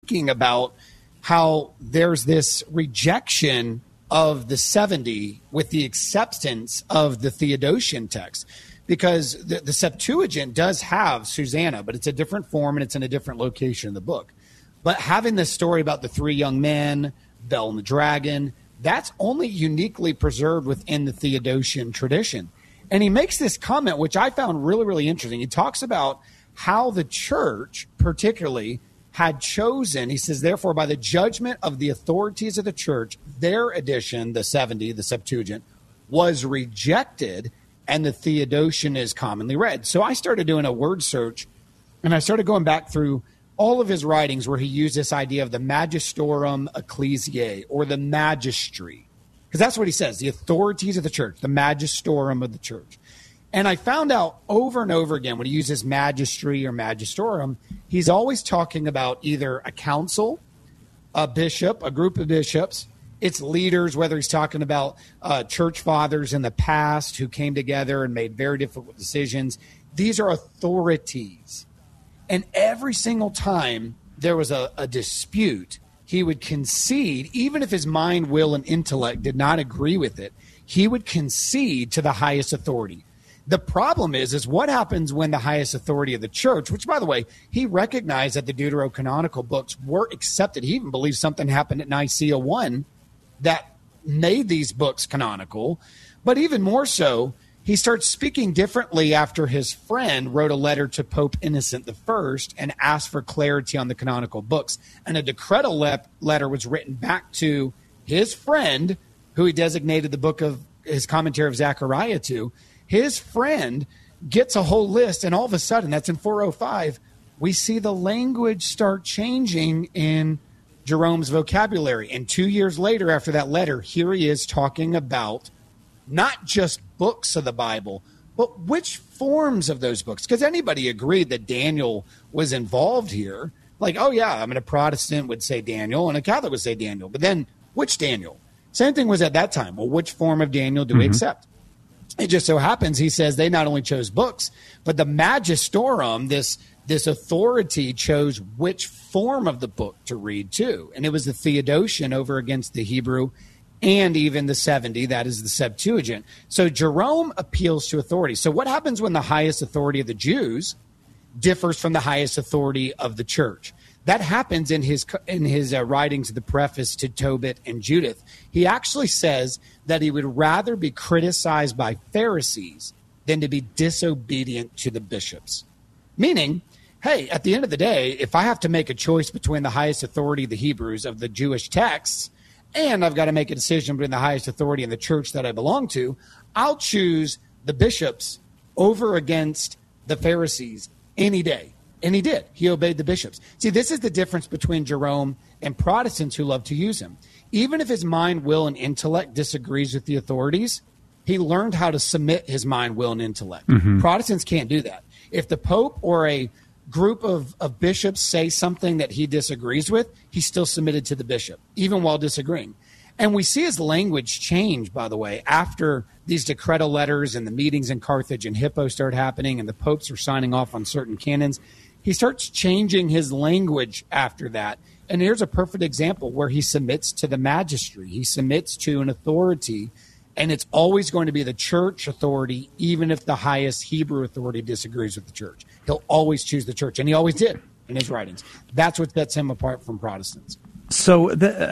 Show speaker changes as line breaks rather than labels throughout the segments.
speaking about how there's this rejection of the 70 with the acceptance of the Theodosian text. Because the Septuagint does have Susanna, but it's a different form and it's in a different location in the book. But having this story about the three young men, Bel and the dragon, that's only uniquely preserved within the Theodosian tradition. And he makes this comment, which I found really, really interesting. He talks about how the church particularly had chosen, he says, therefore, by the judgment of the authorities of the church, their edition, the 70, the Septuagint, was rejected, and the Theodosian is commonly read. So I started doing a word search, and I started going back through all of his writings where he used this idea of the Magisterium Ecclesiae, or the magistry. Because that's what he says, the authorities of the church, the magisterium of the church. And I found out over and over again when he uses magistry or magisterium, he's always talking about either a council, a bishop, a group of bishops, its leaders, whether he's talking about church fathers in the past who came together and made very difficult decisions. These are authorities. And every single time there was a dispute, he would concede, even if his mind, will, and intellect did not agree with it, he would concede to the highest authority. The problem is what happens when the highest authority of the church, which, by the way, he recognized that the deuterocanonical books were accepted. He even believes something happened at Nicaea I that made these books canonical. But even more so, he starts speaking differently after his friend wrote a letter to Pope Innocent I and asked for clarity on the canonical books. And a decretal letter was written back to his friend, who he designated the book of his commentary of Zechariah to. His friend gets a whole list, and all of a sudden, that's in 405, we see the language start changing in Jerome's vocabulary. And 2 years later, after that letter, here he is talking about not just books of the Bible, but which forms of those books. Because anybody agreed that Daniel was involved here. Like, oh, yeah, I mean, a Protestant would say Daniel, and a Catholic would say Daniel. But then, which Daniel? Same thing was at that time. Well, which form of Daniel do we accept? It just so happens, he says, they not only chose books, but the magisterium, this authority, chose which form of the book to read too. And it was the Theodosian over against the Hebrew and even the 70, that is the Septuagint. So Jerome appeals to authority. So what happens when the highest authority of the Jews differs from the highest authority of the church? That happens in his writings, the preface to Tobit and Judith. He actually says that he would rather be criticized by Pharisees than to be disobedient to the bishops. Meaning, hey, at the end of the day, if I have to make a choice between the highest authority of the Hebrews of the Jewish texts, and I've got to make a decision between the highest authority and the church that I belong to, I'll choose the bishops over against the Pharisees any day. And he did. He obeyed the bishops. See, this is the difference between Jerome and Protestants who love to use him. Even if his mind, will, and intellect disagrees with the authorities, he learned how to submit his mind, will, and intellect. Protestants can't do that. If the Pope or a group of bishops say something that he disagrees with, he's still submitted to the bishop, even while disagreeing. And we see his language change, by the way, after these decretal letters and the meetings in Carthage and Hippo start happening and the popes are signing off on certain canons. He starts changing his language after that. And here's a perfect example where he submits to the magistry. He submits to an authority, and it's always going to be the church authority, even if the highest Hebrew authority disagrees with the church. He'll always choose the church, and he always did in his writings. That's what sets him apart from Protestants.
So,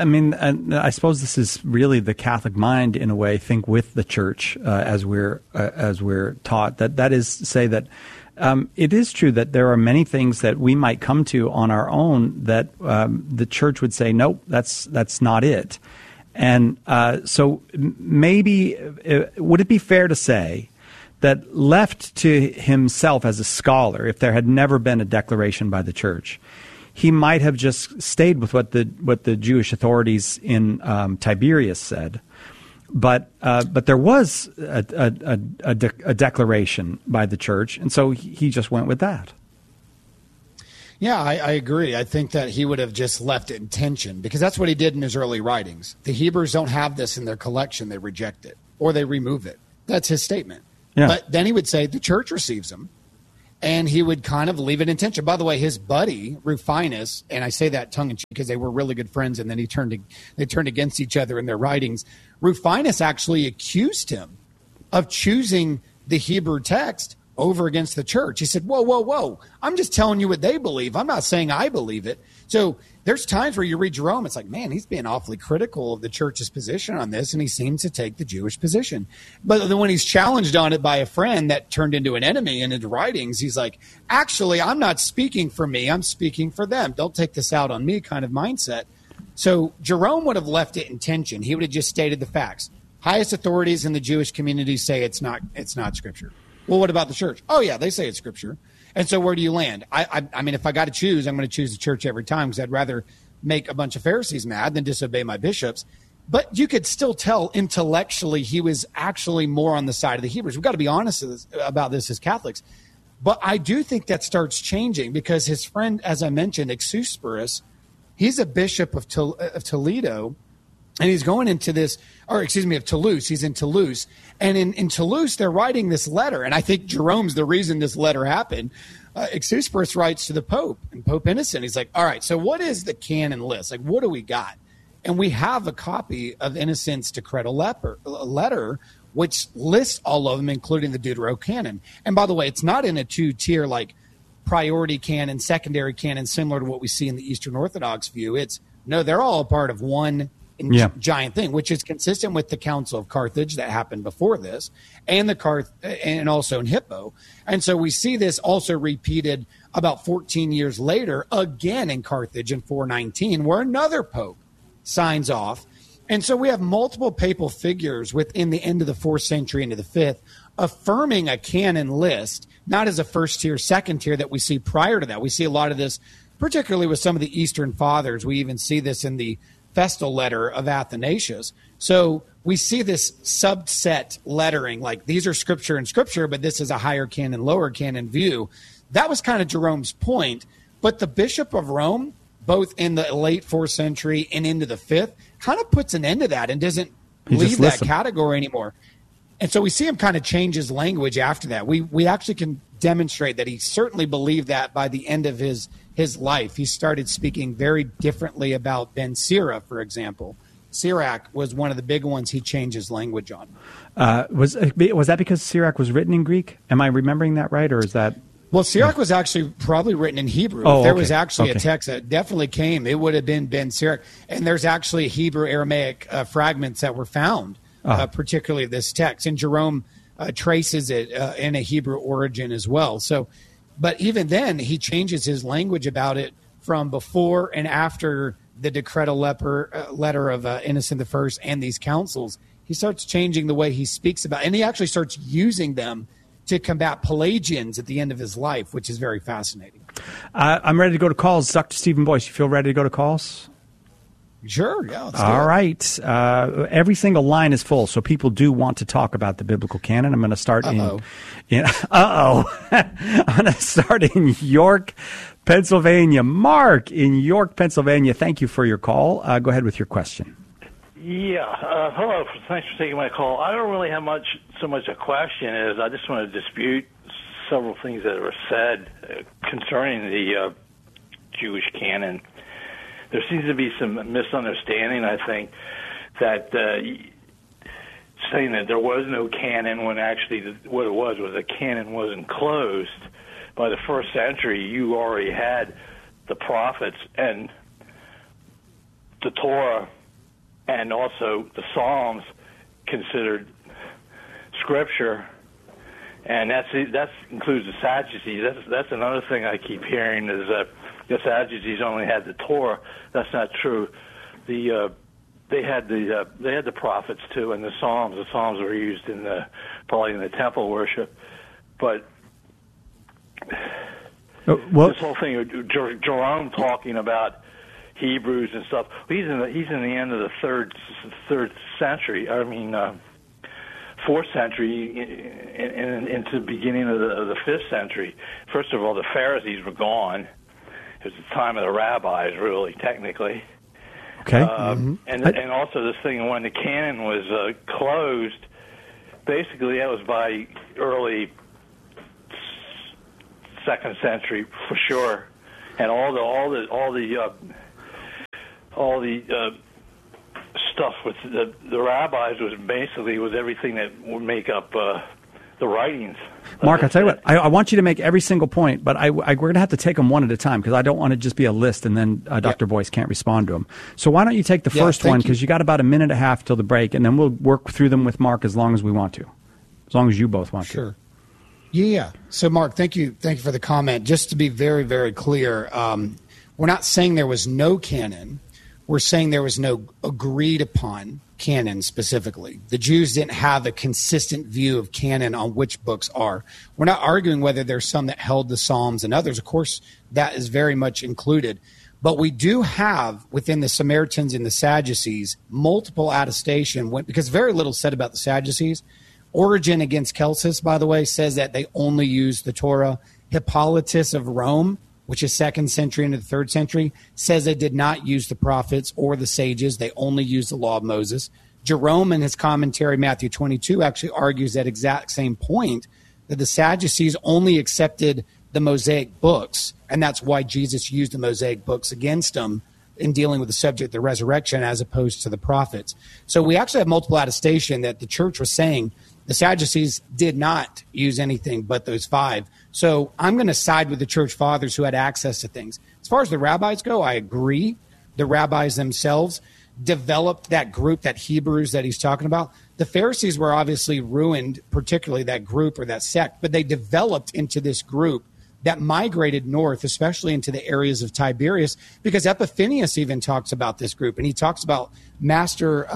I suppose this is really the Catholic mind, in a way, think with the church as we're taught. That is to say that it is true that there are many things that we might come to on our own that the church would say, nope, that's not it. And so maybe would it be fair to say that left to himself as a scholar, if there had never been a declaration by the church, he might have just stayed with what the Jewish authorities in Tiberias said, but there was a declaration by the church, and so he just went with that.
Yeah, I agree. I think that he would have just left it in tension because that's what he did in his early writings. The Hebrews don't have this in their collection; they reject it or they remove it. That's his statement. Yeah. But then he would say the church receives them. and he would kind of leave it in tension. By the way, his buddy Rufinus, and I say that tongue in cheek because they were really good friends, and then they turned against each other in their writings. Rufinus actually accused him of choosing the Hebrew text over against the church. He said, whoa, I'm just telling you what they believe. I'm not saying I believe it. So there's times where you read Jerome, it's like, man, he's being awfully critical of the church's position on this, and he seems to take the Jewish position. But then when he's challenged on it by a friend that turned into an enemy in his writings, he's like, actually, I'm not speaking for me, I'm speaking for them. Don't take this out on me kind of mindset. So Jerome would have left it in tension. He would have just stated the facts. Highest authorities in the Jewish community say it's not Scripture. Well, what about the church? Oh, yeah, they say it's Scripture. And so where do you land? I mean, if I got to choose, I'm going to choose the church every time because I'd rather make a bunch of Pharisees mad than disobey my bishops. But you could still tell intellectually he was actually more on the side of the Hebrews. We've got to be honest about this as Catholics. But I do think that starts changing because his friend, as I mentioned, Exusperius, he's a bishop of Toledo. And he's going into this, of Toulouse. He's in Toulouse. And in Toulouse, they're writing this letter. And I think Jerome's the reason this letter happened. Exusperius writes to the Pope, and Pope Innocent. He's like, all right, so what is the canon list? Like, what do we got? And we have a copy of Innocent's decretal letter, which lists all of them, including the Deuterocanon. And by the way, it's not in a two-tier, like, priority canon, secondary canon, similar to what we see in the Eastern Orthodox view. They're all a part of one giant thing, which is consistent with the Council of Carthage that happened before this, and and also in Hippo. And so we see this also repeated about 14 years later, again in Carthage in 419, where another pope signs off. And so we have multiple papal figures within the end of the 4th century into the 5th, affirming a canon list, not as a first tier, second tier that we see prior to that. We see a lot of this, particularly with some of the Eastern Fathers. We even see this in the Festal letter of Athanasius. So we see this subset lettering, like these are scripture and scripture, but this is a higher canon, lower canon view. That was kind of Jerome's point. But the Bishop of Rome, both in the late 4th century and into the 5th, kind of puts an end to that and doesn't leave that category anymore. And so we see him kind of change his language after that. We actually can demonstrate that he certainly believed that by the end of his life. He started speaking very differently about Ben Sira, for example. Sirach was one of the big ones he changed his language on.
Was that because Sirach was written in Greek? Am I remembering that right, or is that...
Well, Sirach was actually probably written in Hebrew. If there was actually a text that definitely came, it would have been Ben Sirach. And there's actually Hebrew Aramaic fragments that were found, particularly this text. And Jerome traces it in a Hebrew origin as well. So, but even then, he changes his language about it from before and after the decretal letter of Innocent I and these councils. He starts changing the way he speaks about it, and he actually starts using them to combat Pelagians at the end of his life, which is very fascinating.
I'm ready to go to calls. Dr. Stephen Boyce, you feel ready to go to calls?
Sure, yeah.
All right. Every single line is full, so people do want to talk about the biblical canon. I'm going to start I'm going to start in York, Pennsylvania. Mark in York, Pennsylvania, thank you for your call. Go ahead with your question.
Yeah. Hello. Thanks for taking my call. I don't really have so much a question as I just want to dispute several things that were said concerning the Jewish canon. There seems to be some misunderstanding, I think, that saying that there was no canon when actually what it was a canon wasn't closed. By the 1st century, you already had the prophets and the Torah and also the Psalms considered scripture, and that includes the Sadducees. That's another thing I keep hearing is that the Sadducees only had the Torah. That's not true. They had the prophets too, and the Psalms. The Psalms were used probably in the temple worship, but this whole thing of Jerome talking about Hebrews and stuff. He's in the end of the third century. I mean, 4th century into the beginning of the 5th century. First of all, the Pharisees were gone. It was the time of the rabbis, really, technically.
Okay.
And also this thing when the canon was closed, basically that was by early 2nd century for sure, and all the stuff with the rabbis was everything that would make up the writings.
Mark, I'll tell you what, I want you to make every single point, but we're going to have to take them one at a time because I don't want to just be a list and then Dr. Boyce can't respond to them. So why don't you take the first one, because you got about a minute and a half till the break, and then we'll work through them with Mark as long as we want to, as long as you both want to.
Sure. Yeah. So, Mark, thank you for the comment. Just to be very, very clear, we're not saying there was no canon. We're saying there was no agreed upon canon specifically. The Jews didn't have a consistent view of canon on which books are. We're not arguing whether there's some that held the Psalms and others. Of course, that is very much included. But we do have within the Samaritans and the Sadducees multiple attestation, because very little said about the Sadducees. Origen against Celsus, by the way, says that they only use the Torah. Hippolytus of Rome, which is 2nd century into the 3rd century, says they did not use the prophets or the sages. They only used the law of Moses. Jerome, in his commentary, Matthew 22, actually argues that exact same point, that the Sadducees only accepted the Mosaic books, and that's why Jesus used the Mosaic books against them in dealing with the subject of the resurrection as opposed to the prophets. So we actually have multiple attestation that the church was saying the Sadducees did not use anything but those 5. So I'm going to side with the church fathers who had access to things. As far as the rabbis go, I agree. The rabbis themselves developed that group, that Hebrews that he's talking about. The Pharisees were obviously ruined, particularly that group or that sect, but they developed into this group that migrated north, especially into the areas of Tiberias, because Epiphanius even talks about this group, and he talks about master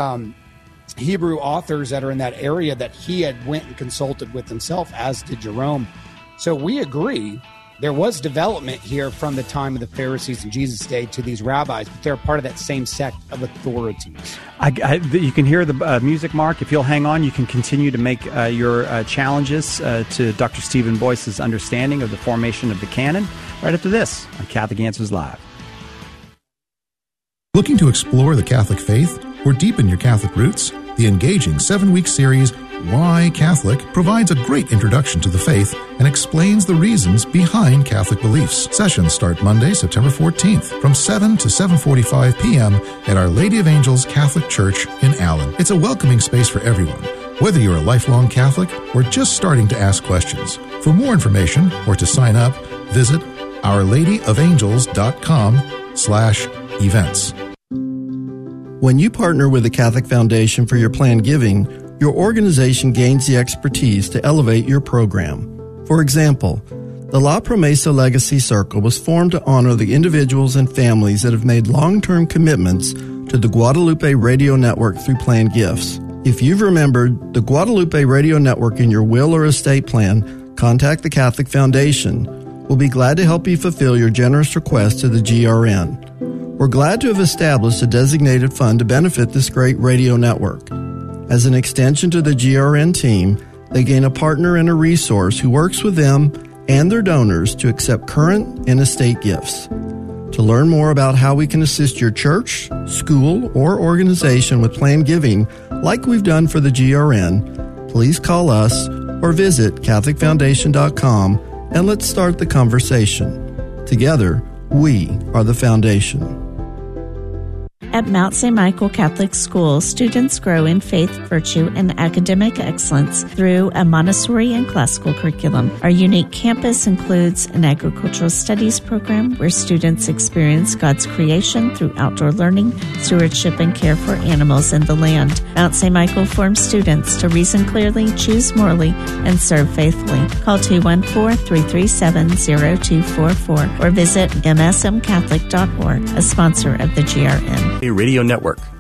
Hebrew authors that are in that area that he had went and consulted with himself, as did Jerome. So we agree there was development here from the time of the Pharisees in Jesus' day to these rabbis, but they're part of that same sect of authorities.
You can hear the music, Mark. If you'll hang on, you can continue to make your challenges to Dr. Stephen Boyce's understanding of the formation of the canon right after this on Catholic Answers Live.
Looking to explore the Catholic faith or deepen your Catholic roots? The engaging 7-week series, Why Catholic, provides a great introduction to the faith and explains the reasons behind Catholic beliefs. Sessions start Monday, September 14th from 7 to 7:45 p.m. at Our Lady of Angels Catholic Church in Allen. It's a welcoming space for everyone, whether you're a lifelong Catholic or just starting to ask questions. For more information or to sign up, visit ourladyofangels.com/events.
When you partner with the Catholic Foundation for your planned giving, your organization gains the expertise to elevate your program. For example, the La Promesa Legacy Circle was formed to honor the individuals and families that have made long-term commitments to the Guadalupe Radio Network through planned gifts. If you've remembered the Guadalupe Radio Network in your will or estate plan, contact the Catholic Foundation. We'll be glad to help you fulfill your generous request to the GRN. We're glad to have established a designated fund to benefit this great radio network. As an extension to the GRN team, they gain a partner and a resource who works with them and their donors to accept current and estate gifts. To learn more about how we can assist your church, school, or organization with planned giving, like we've done for the GRN, please call us or visit CatholicFoundation.com and let's start the conversation. Together, we are the foundation.
At Mount St. Michael Catholic School, students grow in faith, virtue, and academic excellence through a Montessori and classical curriculum. Our unique campus includes an agricultural studies program where students experience God's creation through outdoor learning, stewardship, and care for animals and the land. Mount St. Michael forms students to reason clearly, choose morally, and serve faithfully. Call 214-337-0244 or visit msmcatholic.org, a sponsor of the GRN.
Radio Network.